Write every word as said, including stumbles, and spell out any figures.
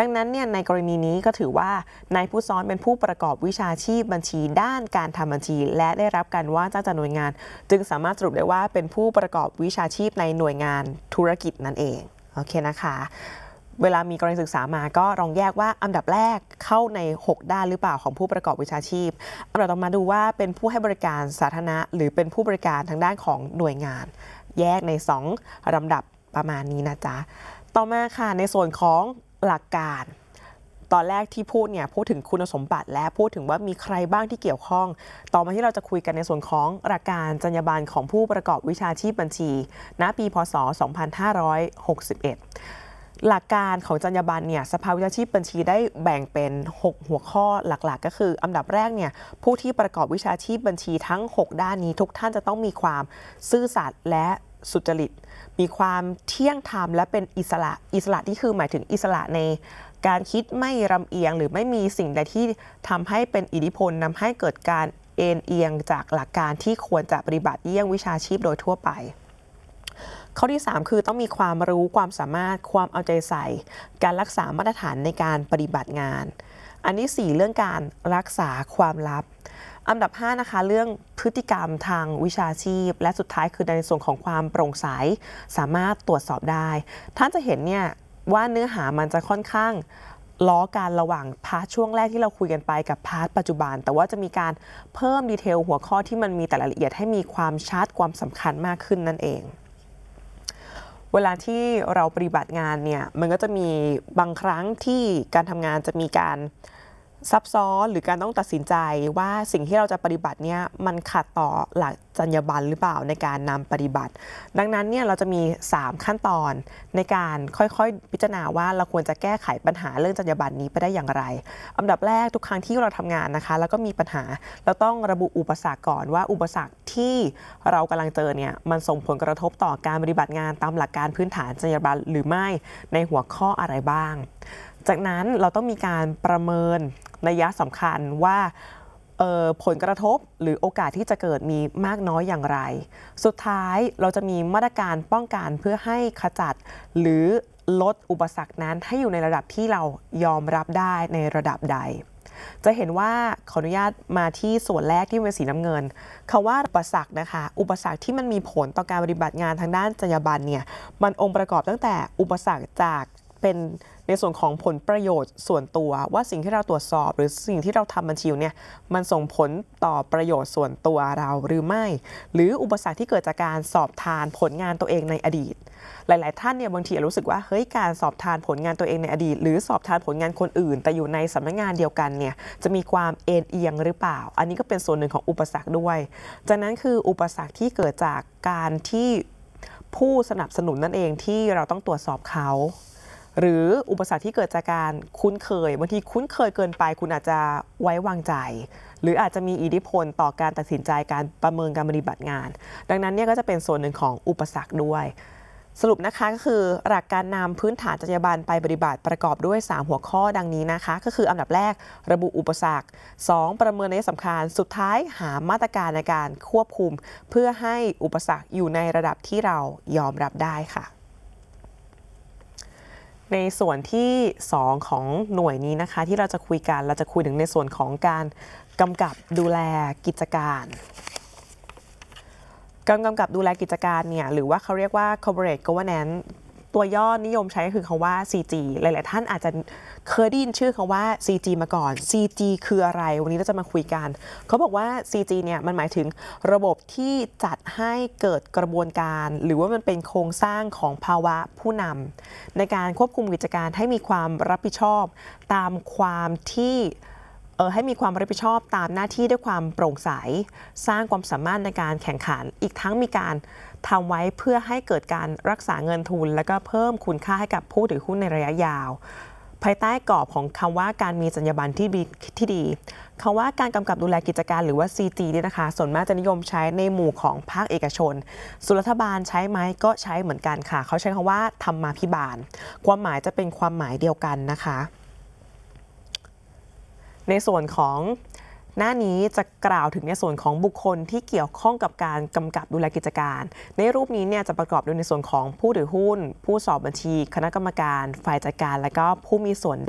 ดังนั้นเนี่ยในกรณีนี้ก็ถือว่านายผู้ซ้อนเป็นผู้ประกอบวิชาชีพบัญชีด้านการทำบัญชีและได้รับการว่าจ้างจากหน่วยงานจึงสามารถสรุปได้ว่าเป็นผู้ประกอบวิชาชีพในหน่วยงานธุรกิจนั่นเองโอเคนะคะเวลามีกรณีศึกษามาก็ลองแยกว่าอันดับแรกเข้าในหกด้านหรือเปล่าของผู้ประกอบวิชาชีพอันดับต่อมาดูว่าเป็นผู้ให้บริการสาธารณะหรือเป็นผู้บริการทางด้านของหน่วยงานแยกในสองลำดับประมาณนี้นะจ๊ะต่อมาค่ะในส่วนของหลักการตอนแรกที่พูดเนี่ยพูดถึงคุณสมบัติและพูดถึงว่ามีใครบ้างที่เกี่ยวข้องต่อมาที่เราจะคุยกันในส่วนของหลักการจรรยาบรรณของผู้ประกอบวิชาชีพบัญชีณปีพ.ศ. สองพันห้าร้อยหกสิบเอ็ดหลักการของจรรยาบรรณเนี่ยสภาวิชาชีพบัญชีได้แบ่งเป็นหกหัวข้อหลักๆก็คืออันดับแรกเนี่ยผู้ที่ประกอบวิชาชีพบัญชีทั้งหกด้านนี้ทุกท่านจะต้องมีความซื่อสัตย์และสุจริตมีความเที่ยงธรรมและเป็นอิสระอิสระที่คือหมายถึงอิสระในการคิดไม่รำเอียงหรือไม่มีสิ่งใดที่ทำให้เป็นอิทธิพลนำให้เกิดการเอ็นเอียงจากหลักการที่ควรจะปฏิบัติเยี่ยงวิชาชีพโดยทั่วไปข้อที่สามคือต้องมีความรู้ความสามารถความเอาใจใส่การรักษามาตรฐานในการปฏิบัติงานอันที่สี่เรื่องการรักษาความลับอันดับห้านะคะเรื่องพฤติกรรมทางวิชาชีพและสุดท้ายคือในส่วนของความโปร่งใสสามารถตรวจสอบได้ท่านจะเห็นเนี่ยว่าเนื้อหามันจะค่อนข้างล้อการระหว่างพาร์ทช่วงแรกที่เราคุยกันไปกับพาร์ทปัจจุบันแต่ว่าจะมีการเพิ่มดีเทลหัวข้อที่มันมีแต่รายละเอียดให้มีความชัดความสำคัญมากขึ้นนั่นเองเวลาที่เราปฏิบัติงานเนี่ยมันก็จะมีบางครั้งที่การทำงานจะมีการซับซ้อนหรือการต้องตัดสินใจว่าสิ่งที่เราจะปฏิบัติเนี่ยมันขัดต่อหลักจรรยาบรรณหรือเปล่าในการนำปฏิบัติดังนั้นเนี่ยเราจะมีสามขั้นตอนในการค่อยๆพิจารณาว่าเราควรจะแก้ไขปัญหาเรื่องจรรยาบรรณนี้ไปได้อย่างไรอันดับแรกทุกครั้งที่เราทำงานนะคะแล้วก็มีปัญหาเราต้องระบุอุปสรรคก่อนว่าอุปสรรคที่เรากำลังเจอเนี่ยมันส่งผลกระทบต่อการปฏิบัติงานตามหลักการพื้นฐานจรรยาบรรณหรือไม่ในหัวข้ออะไรบ้างจากนั้นเราต้องมีการประเมินนัยสำคัญว่าผลกระทบหรือโอกาสที่จะเกิดมีมากน้อยอย่างไรสุดท้ายเราจะมีมาตรการป้องกันเพื่อให้ขจัดหรือลดอุปสรรคนั้นให้อยู่ในระดับที่เรายอมรับได้ในระดับใดจะเห็นว่าขออนุญาตมาที่ส่วนแรกที่เป็นสีน้ำเงินคำว่าอุปสรรคนะคะอุปสรรคที่มันมีผลต่อการปฏิบัติงานทางด้านจรรยาบรรณเนี่ยมันองค์ประกอบตั้งแต่อุปสรรคจากเป็นในส่วนของผลประโยชน์ส่วนตัวว่าสิ่งที่เราตรวจสอบหรือสิ่งที่เราทำบัญชีเนี่ยมันส่งผลต่อประโยชน์ส่วนตัวเราหรือไม่หรืออุปสรรคที่เกิดจากการสอบทานผลงานตัวเองในอดีตหลายๆท่านเนี่ยบางทีรู้สึกว่าเฮ้ยการสอบทานผลงานตัวเองในอดีตหรือสอบทานผลงานคนอื่นแต่อยู่ในสำนักงานเดียวกันเนี่ยจะมีความเอ็นเอียงหรือเปล่าอันนี้ก็เป็นส่วนหนึ่งของอุปสรรคด้วยจากนั้นคืออุปสรรคที่เกิดจากการที่ผู้สนับสนุนนั่นเองที่เราต้องตรวจสอบเขาหรืออุปสรรคที่เกิดจากการคุ้นเคยบางทีคุ้นเคยเกินไปคุณอาจจะไว้วางใจหรืออาจจะมีอิทธิพลต่อการตัดสินใจการประเมินการปฏิบัติงานดังนั้นเนี่ยก็จะเป็นส่วนหนึ่งของอุปสรรคด้วยสรุปนะคะก็คือหลักการนำพื้นฐานจรรยาบรรณไปปฏิบัติประกอบด้วยสามหัวข้อดังนี้นะคะก็คืออันดับแรกระบุอุปสรรคสองประเมินนัยสำคัญสุดท้ายหามาตรการในการควบคุมเพื่อให้อุปสรรคอยู่ในระดับที่เรายอมรับได้ค่ะในส่วนที่สองของหน่วยนี้นะคะที่เราจะคุยกันเราจะคุยถึงในส่วนของการกำกับดูแลกิจการการกำกับดูแลกิจการเนี่ยหรือว่าเขาเรียกว่า corporate governance ตัวย่อนิยมใช้ก็คือคำว่า ซี จี หลายๆท่านอาจจะเคยได้ยินชื่อคำว่า ซี จี มาก่อน ซี จี คืออะไรวันนี้เราจะมาคุยกันเขาบอกว่า ซี จี เนี่ยมันหมายถึงระบบที่จัดให้เกิดกระบวนการหรือว่ามันเป็นโครงสร้างของภาวะผู้นำในการควบคุมกิจการให้มีความรับผิดชอบตามความที่ให้มีความรับผิดชอบตามหน้าที่ด้วยความโปร่งใสสร้างความสามารถในการแข่งขันอีกทั้งมีการทำไว้เพื่อให้เกิดการรักษาเงินทุนและก็เพิ่มคุณค่าให้กับผู้ถือหุ้นในระยะยาวภายใต้กรอบของคำว่าการมีจรรยาบรรณที่ดีที่ดีคำว่าการกำกับดูแลกิจการหรือว่า ซี จี เนี่ยนะคะส่วนมากจะนิยมใช้ในหมู่ของภาคเอกชนส่วนรัฐบาลใช้ไหมก็ใช้เหมือนกันค่ะเขาใช้คำว่าธรรมาภิบาลความหมายจะเป็นความหมายเดียวกันนะคะในส่วนของหน้านี้จะกล่าวถึงในส่วนของบุคคลที่เกี่ยวข้องกับการกำกับดูแลกิจการในรูปนี้เนี่ยจะประกอบด้วยในส่วนของผู้ถือหุ้นผู้สอบบัญชีคณะกรรมการฝ่ายจัดการและก็ผู้มีส่วน